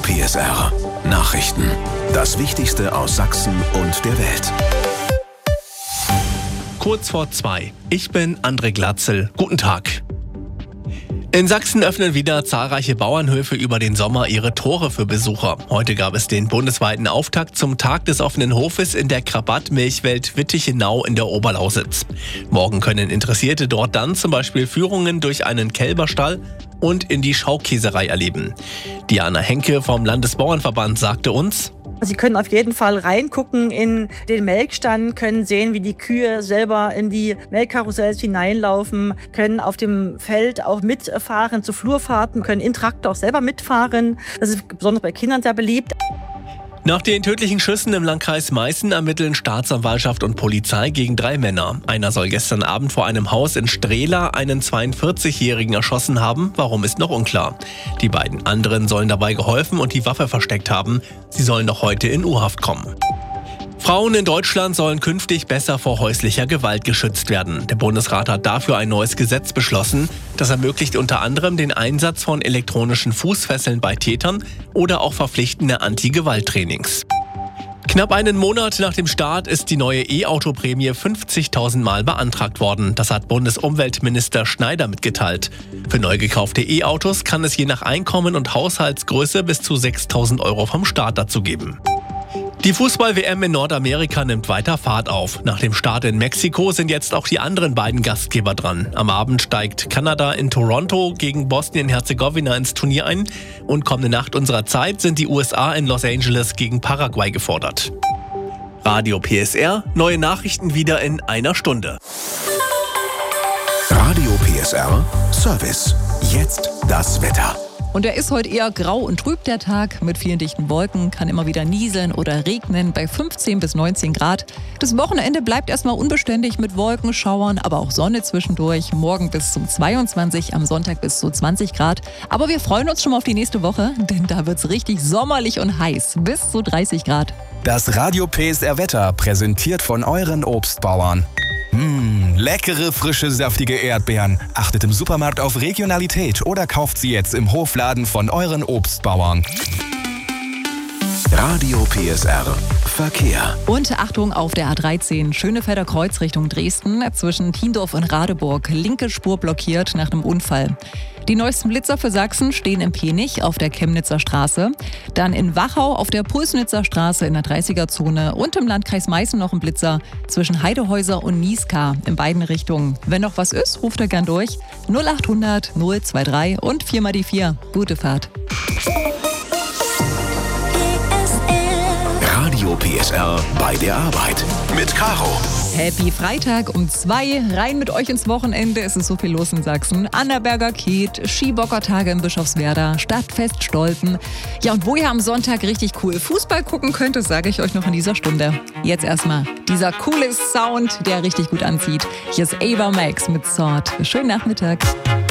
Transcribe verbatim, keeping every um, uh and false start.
P S R Nachrichten. Das Wichtigste aus Sachsen und der Welt. Kurz vor zwei. Ich bin André Glatzel. Guten Tag. In Sachsen öffnen wieder zahlreiche Bauernhöfe über den Sommer ihre Tore für Besucher. Heute gab es den bundesweiten Auftakt zum Tag des offenen Hofes in der Krabat-Milchwelt Wittichenau in der Oberlausitz. Morgen können Interessierte dort dann zum Beispiel Führungen durch einen Kälberstall und in die Schaukäserei erleben. Diana Henke vom Landesbauernverband sagte uns: Sie können auf jeden Fall reingucken in den Melkstand, können sehen, wie die Kühe selber in die Melkkarussells hineinlaufen, können auf dem Feld auch mitfahren zu Flurfahrten, können in Traktor auch selber mitfahren. Das ist besonders bei Kindern sehr beliebt. Nach den tödlichen Schüssen im Landkreis Meißen ermitteln Staatsanwaltschaft und Polizei gegen drei Männer. Einer soll gestern Abend vor einem Haus in Strehla einen zweiundvierzigjährigen erschossen haben. Warum, ist noch unklar. Die beiden anderen sollen dabei geholfen und die Waffe versteckt haben. Sie sollen noch heute in U-Haft kommen. Frauen in Deutschland sollen künftig besser vor häuslicher Gewalt geschützt werden. Der Bundesrat hat dafür ein neues Gesetz beschlossen. Das ermöglicht unter anderem den Einsatz von elektronischen Fußfesseln bei Tätern oder auch verpflichtende Anti-Gewalt-Trainings. Knapp einen Monat nach dem Start ist die neue E-Auto-Prämie fünfzigtausend Mal beantragt worden. Das hat Bundesumweltminister Schneider mitgeteilt. Für neu gekaufte E-Autos kann es je nach Einkommen und Haushaltsgröße bis zu sechstausend Euro vom Staat dazu geben. Die Fußball-W M in Nordamerika nimmt weiter Fahrt auf. Nach dem Start in Mexiko sind jetzt auch die anderen beiden Gastgeber dran. Am Abend steigt Kanada in Toronto gegen Bosnien-Herzegowina ins Turnier ein. Und kommende Nacht unserer Zeit sind die U S A in Los Angeles gegen Paraguay gefordert. Radio P S R, neue Nachrichten wieder in einer Stunde. Radio P S R Service. Jetzt das Wetter. Und er ist heute eher grau und trüb, der Tag, mit vielen dichten Wolken, kann immer wieder nieseln oder regnen bei fünfzehn bis neunzehn Grad. Das Wochenende bleibt erstmal unbeständig mit Wolkenschauern, aber auch Sonne zwischendurch. Morgen bis zum zweiundzwanzig, am Sonntag bis zu zwanzig Grad. Aber wir freuen uns schon mal auf die nächste Woche, denn da wird's richtig sommerlich und heiß, bis zu dreißig Grad. Das Radio P S R Wetter präsentiert von euren Obstbauern. Mmh, leckere, frische, saftige Erdbeeren. Achtet im Supermarkt auf Regionalität oder kauft sie jetzt im Hofladen von euren Obstbauern. Radio P S R Verkehr. Und Achtung auf der A dreizehn, Schönefelder Kreuz Richtung Dresden, zwischen Tiendorf und Radeburg. Linke Spur blockiert nach einem Unfall. Die neuesten Blitzer für Sachsen stehen in Penich auf der Chemnitzer Straße, dann in Wachau auf der Pulsnitzer Straße in der dreißiger-Zone und im Landkreis Meißen noch ein Blitzer zwischen Heidehäuser und Nieskar in beiden Richtungen. Wenn noch was ist, ruft er gern durch. null achthundert null drei drei und vier mal die vier. Gute Fahrt. Radio P S R bei der Arbeit mit Caro. Happy Freitag um zwei. Rein mit euch ins Wochenende. Es ist so viel los in Sachsen. Annaberger Kiet, Skibockertage in Bischofswerda, Stadtfest Stolpen. Ja, und wo ihr am Sonntag richtig cool Fußball gucken könnt, das sage ich euch noch in dieser Stunde. Jetzt erstmal dieser coole Sound, der richtig gut anzieht. Hier ist Ava Max mit Sword. Schönen Nachmittag.